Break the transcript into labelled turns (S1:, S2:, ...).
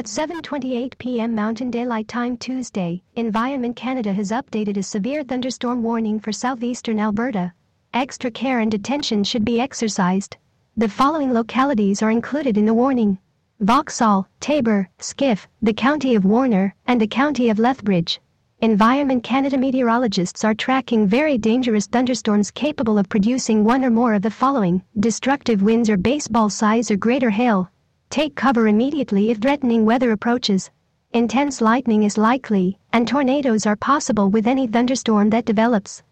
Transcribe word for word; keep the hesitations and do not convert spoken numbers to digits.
S1: At seven twenty-eight p m Mountain Daylight Time Tuesday, Environment Canada has updated a severe thunderstorm warning for southeastern Alberta. Extra care and attention should be exercised. The following localities are included in the warning: Vauxhall, Taber, Skiff, the County of Warner, and the County of Lethbridge. Environment Canada meteorologists are tracking very dangerous thunderstorms capable of producing one or more of the following: destructive winds or baseball size or greater hail. Take cover immediately if threatening weather approaches. Intense lightning is likely, and tornadoes are possible with any thunderstorm that develops.